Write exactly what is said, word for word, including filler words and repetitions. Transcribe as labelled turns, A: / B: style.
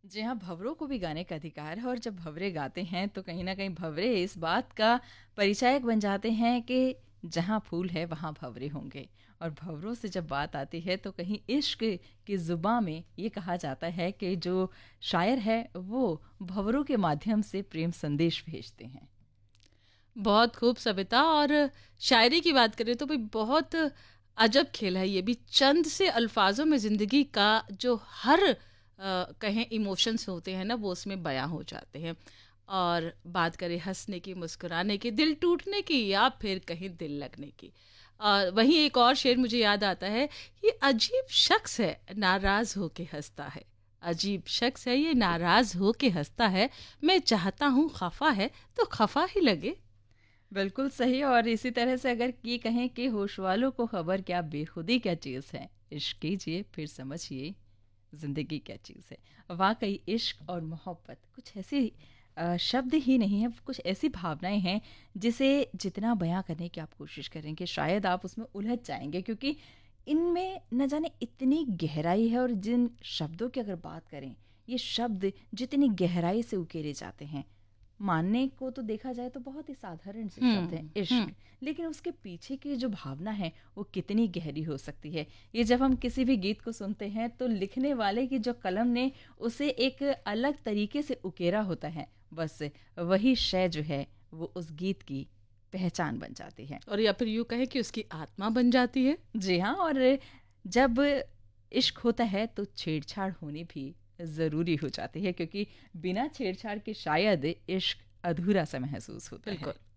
A: जी हाँ, भँवरों को भी गाने का अधिकार है और जब भँवरे गाते हैं तो कहीं न कहीं भँवरे इस बात का परिचायक बन जाते हैं कि जहाँ फूल है वहाँ भँवरे होंगे। और भँवरों से जब बात आती है तो कहीं इश्क की ज़ुबां में ये कहा जाता है कि जो शायर है वो भँवरों के माध्यम से प्रेम संदेश भेजते हैं।
B: बहुत खूब सविता। और शायरी की बात करें तो भाई बहुत अजब खेल है ये भी। चंद से अल्फाजों में ज़िंदगी का जो हर अ, कहें इमोशंस होते हैं ना वो उसमें बयां हो जाते हैं। और बात करें हंसने की, मुस्कुराने की, दिल टूटने की, या फिर कहीं दिल लगने की। और वहीं एक और शेर मुझे याद आता है, ये अजीब शख्स है नाराज होके हंसता है। अजीब शख्स है ये नाराज होके हंसता है, मैं चाहता हूँ खफा है तो खफा ही लगे।
A: बिल्कुल सही। और इसी तरह से अगर ये कहें कि होश वालों को खबर क्या बेखुदी क्या चीज़ है, इश्क कीजिए फिर समझिए ज़िंदगी क्या चीज़ है। वाकई इश्क और मोहब्बत कुछ ऐसी अ, शब्द ही नहीं है, कुछ ऐसी भावनाएं हैं जिसे जितना बयां करने की आप कोशिश करेंगे शायद आप उसमें उलझ जाएंगे, क्योंकि इनमें न जाने इतनी गहराई है। और जिन शब्दों की अगर बात करें, ये शब्द जितनी गहराई से उकेरे जाते हैं, मानने को तो देखा जाए तो बहुत ही साधारण से शब्द है
B: हम्म
A: इश्क,
B: हम्म
A: लेकिन उसके पीछे की जो भावना है वो कितनी गहरी हो सकती है। ये जब हम किसी भी गीत को सुनते हैं तो लिखने वाले की जो कलम ने उसे एक अलग तरीके से उकेरा होता है, बस वही शय जो है वो उस गीत की पहचान बन जाती है।
B: और या फिर यूं कहें कि उसकी आत्मा बन जाती है।
A: जी हाँ। और जब इश्क होता है तो छेड़छाड़ होनी भी ज़रूरी हो जाती है, क्योंकि बिना छेड़छाड़ के शायद इश्क अधूरा सा महसूस होता
B: बिल्कुल।
A: है।